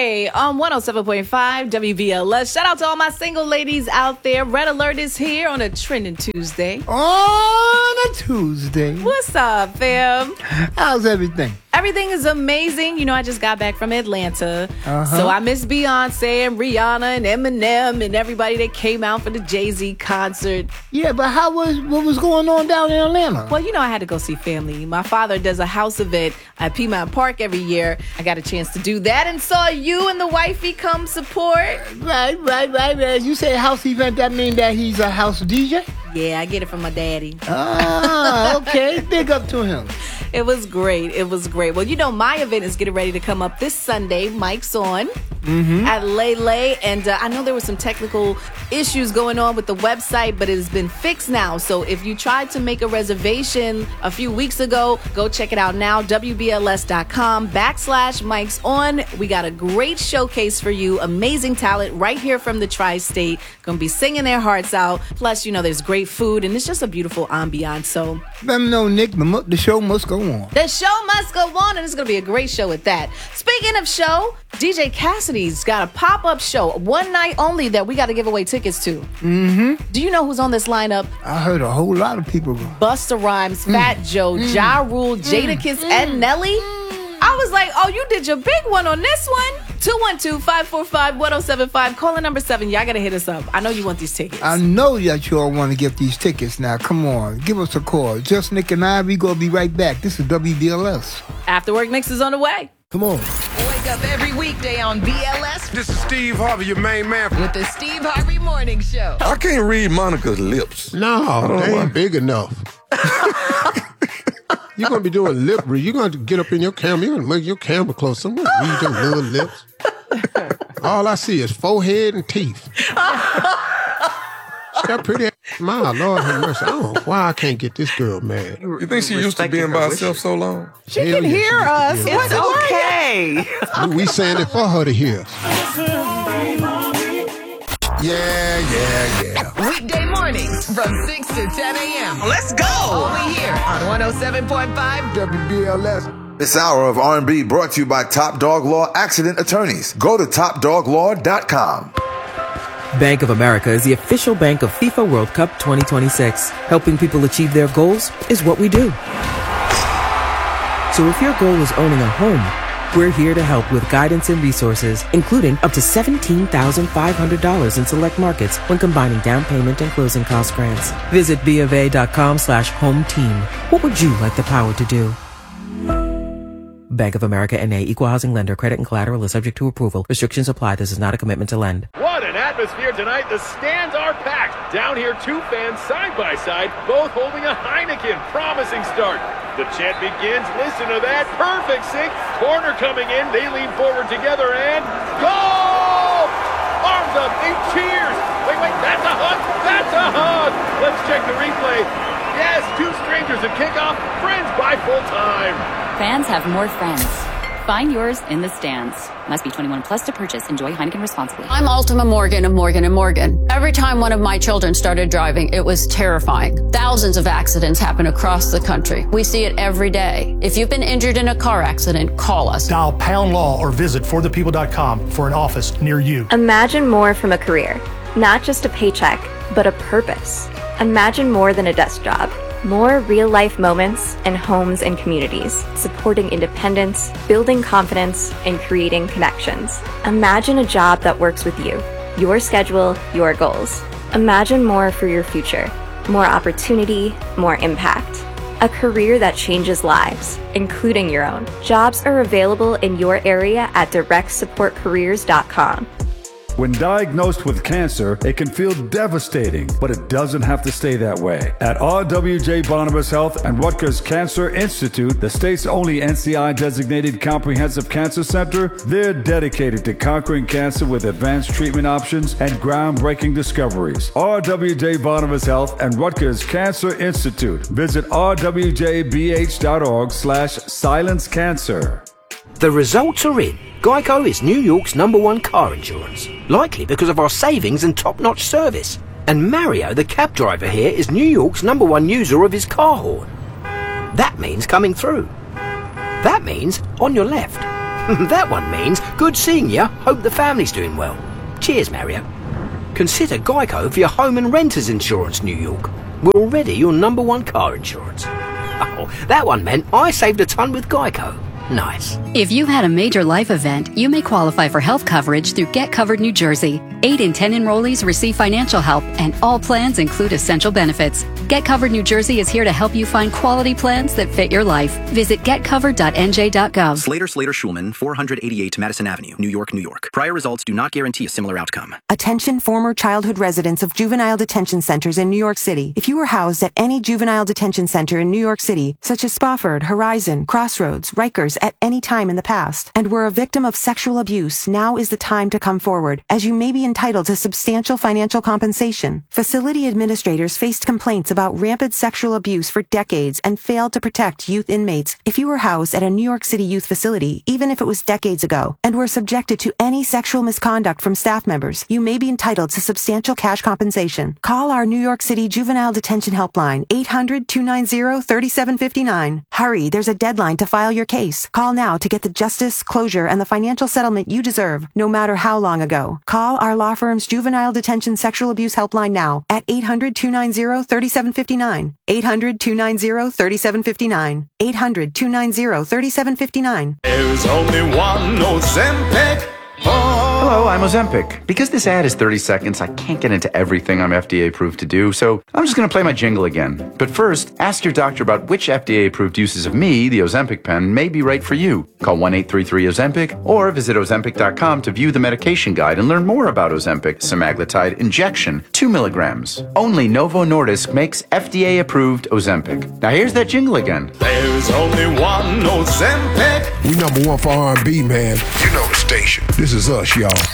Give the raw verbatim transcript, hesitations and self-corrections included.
Tuesday on one oh seven point five W B L S. Shout out to all my single ladies out there. Red Alert is here on a Trending Tuesday. On a Tuesday. What's up, fam? How's everything? Everything is amazing. You know, I just got back from Atlanta. Uh-huh. So I miss Beyonce and Rihanna and Eminem and everybody that came out for the Jay-Z concert. Yeah, but how was what was going on down in Atlanta? Well, you know, I had to go see family. My father does a house event at Piedmont Park every year. I got a chance to do that and saw you and the wifey come support. Right, right, right, right. You say house event, that mean that he's a house D J? Yeah, I get it from my daddy. Ah, okay. Big up to him. It was great. It was great. Well, you know, my event is getting ready to come up this Sunday. Mike's on mm-hmm. at Lele. And uh, I know there were some technical issues going on with the website, but it has been fixed now. So if you tried to make a reservation a few weeks ago, go check it out now. W B L S dot com backslash Mike's on. We got a great showcase for you. Amazing talent right here from the Tri-State. Going to be singing their hearts out. Plus, you know, there's great food and it's just a beautiful ambiance. So let me know, Nick, the, the show must go on. The show must go on, and it's going to be a great show at that. Speaking of show, D J Cassidy's got a pop-up show, one night only, that we got to give away tickets to. Mm-hmm. Do you know who's on this lineup? I heard a whole lot of people. Busta Rhymes, mm. Fat Joe, mm. Ja Rule, Jadakiss, mm. and Nelly. I was like, oh, you did your big one on this one. two one two, five four five, one oh seven five. Caller number seven. Y'all got to hit us up. I know you want these tickets. I know that you all want to get these tickets now. Come on. Give us a call. Just Nick and I, we going to be right back. This is W B L S. After Work Mix is on the way. Come on. Wake up every weekday on B L S. This is Steve Harvey, your main man. With the Steve Harvey Morning Show. I can't read Monica's lips. No, they ain't big enough. You're going to be doing lip read. You're going to get up in your camera. You're going to make your camera close. I'm going to read your little lips. All I see is forehead and teeth. She got pretty ass smile. Lord have mercy. I don't know why I can't get this girl mad. You think she used to being by herself so long? She Hell can yeah, hear us. It's okay. We, we saying it for her to hear. Yeah, yeah, yeah. Weekday mornings from six to ten a.m. Let's go. Only here on one oh seven point five W B L S. This hour of R and B brought to you by Top Dog Law Accident Attorneys. Go to top dog law dot com. Bank of America is the official bank of FIFA World Cup twenty twenty-six. Helping people achieve their goals is what we do. So if your goal is owning a home, we're here to help with guidance and resources, including up to seventeen thousand five hundred dollars in select markets when combining down payment and closing cost grants. Visit bofa.com slash home team. What would you like the power to do? Bank of America N A, Equal Housing Lender. Credit and collateral is subject to approval. Restrictions apply. This is not a commitment to lend. What an atmosphere tonight. The stands are packed. Down here, two fans side by side, both holding a Heineken. Promising start. The chant begins. Listen to that. Perfect sync. Corner coming in. They lean forward together and goal! Arms up. They cheers. Wait, wait. That's a hug. That's a hug. Let's check the replay. Yes, two strangers at kickoff. Friends by full time. Fans have more friends. Find yours in the stands. Must be twenty-one plus to purchase. Enjoy Heineken responsibly. I'm Ultima Morgan of Morgan and Morgan. Every time one of my children started driving, it was terrifying. Thousands of accidents happen across the country. We see it every day. If you've been injured in a car accident, call us. Dial Pound Law or visit for the people dot com for an office near you. Imagine more from a career. Not just a paycheck, but a purpose. Imagine more than a desk job. More real-life moments and homes and communities, supporting independence, building confidence, and creating connections. Imagine a job that works with you, your schedule, your goals. Imagine more for your future. More opportunity, more impact. A career that changes lives, including your own. Jobs are available in your area at direct support careers dot com. When diagnosed with cancer, it can feel devastating, but it doesn't have to stay that way. At R W J Barnabas Health and Rutgers Cancer Institute, the state's only N C I-designated comprehensive cancer center, they're dedicated to conquering cancer with advanced treatment options and groundbreaking discoveries. R W J Barnabas Health and Rutgers Cancer Institute. Visit r w j b h dot org slash silence cancer. The results are in. Geico is New York's number one car insurance, likely because of our savings and top-notch service. And Mario, the cab driver here, is New York's number one user of his car horn. That means coming through. That means on your left. That one means good seeing ya. Hope the family's doing well. Cheers, Mario. Consider Geico for your home and renter's insurance, New York. We're already your number one car insurance. Oh, that one meant I saved a ton with Geico. Nice. If you had a major life event, you may qualify for health coverage through Get Covered New Jersey. Eight in ten enrollees receive financial help, and all plans include essential benefits. Get Covered New Jersey is here to help you find quality plans that fit your life. Visit get covered dot n j dot gov. Slater Slater Schulman, four eighty-eight Madison Avenue, New York, New York. Prior results do not guarantee a similar outcome. Attention former childhood residents of juvenile detention centers in New York City. If you were housed at any juvenile detention center in New York City, such as Spofford, Horizon, Crossroads, Rikers, at any time in the past, and were a victim of sexual abuse, now is the time to come forward, as you may be entitled to substantial financial compensation. Facility administrators faced complaints about rampant sexual abuse for decades and failed to protect youth inmates. If you were housed at a New York City youth facility, even if it was decades ago, and were subjected to any sexual misconduct from staff members, you may be entitled to substantial cash compensation. Call our New York City Juvenile Detention Helpline, eight hundred, two nine zero, three seven five nine. Hurry, there's a deadline to file your case. Call now to get the justice, closure, and the financial settlement you deserve, no matter how long ago. Call our law firm's Juvenile Detention Sexual Abuse Helpline now at eight hundred, two nine zero, three seven five nine. eight hundred, two nine zero, three seven five nine. eight hundred, two nine zero, three seven five nine. There's only one Ozempic. Hello, I'm Ozempic. Because this ad is thirty seconds, I can't get into everything I'm F D A approved to do, so I'm just going to play my jingle again. But first, ask your doctor about which F D A approved uses of me, the Ozempic pen, may be right for you. Call one eight three three Ozempic or visit Ozempic dot com to view the medication guide and learn more about Ozempic semaglutide injection, two milligrams. Only Novo Nordisk makes F D A approved Ozempic. Now here's that jingle again. There's only one Ozempic. We number one for R and B, man. You know the station. This is us, y'all.